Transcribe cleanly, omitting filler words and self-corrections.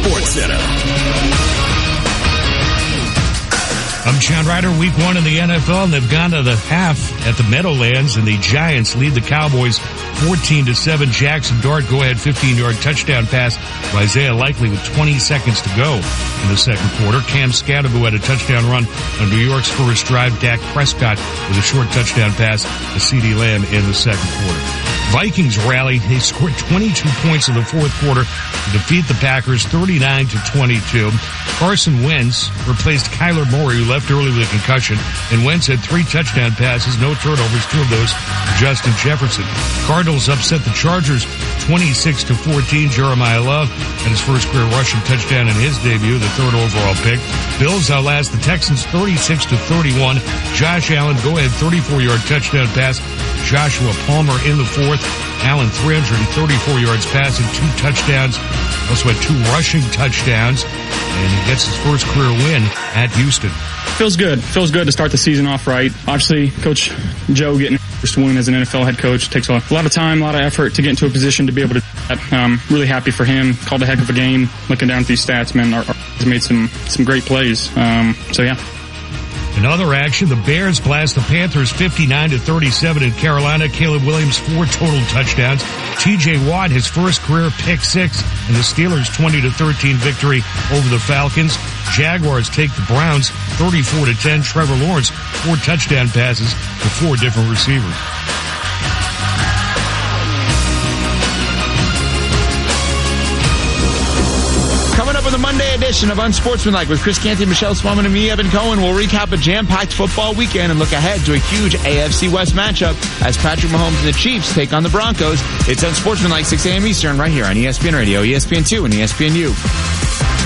SportsCenter. I'm John Ryder. Week 1 in the NFL, and they've gone to the half at the Meadowlands, and the Giants lead the Cowboys 14-7. Jackson Dart go-ahead 15-yard touchdown pass by Isaiah Likely with 20 seconds to go in the second quarter. Cam Scatterbo had a touchdown run on New York's first drive. Dak Prescott with a short touchdown pass to CeeDee Lamb in the second quarter. Vikings rallied. They scored 22 points in the fourth quarter to defeat the Packers 39-22. Carson Wentz replaced Kyler Murray, who left early with a concussion, and Wentz had 3 touchdown passes, no turnovers, 2 of those to Justin Jefferson. Cardinals upset the Chargers 26-14. Jeremiah Love had his first career rushing touchdown in his debut, the 3rd overall pick. Bills outlast the Texans 36-31. Josh Allen go-ahead 34-yard touchdown pass. Joshua Palmer in the 4th. Allen 334 yards passing, 2 touchdowns. Also had 2 rushing touchdowns, and he gets his first career win at Houston. Feels good. Feels good to start the season off right. Obviously, Coach Joe getting his first win as an NFL head coach takes a lot of time, a lot of effort to get into a position to be able to do that. Really happy for him. Called a heck of a game. Looking down at these stats, man, our has made some great plays. So yeah. In other action, the Bears blast the Panthers 59-37 in Carolina. Caleb Williams 4 total touchdowns. T.J. Watt his first career pick 6 in the Steelers' 20-13 victory over the Falcons. Jaguars take the Browns 34-10. Trevor Lawrence 4 touchdown passes to 4 different receivers. The Monday edition of Unsportsmanlike with Chris Canty, Michelle Swellman, and me, Evan Cohen. We'll recap a jam-packed football weekend and look ahead to a huge AFC West matchup as Patrick Mahomes and the Chiefs take on the Broncos. It's Unsportsmanlike 6 a.m. Eastern right here on ESPN Radio, ESPN2, and ESPNU.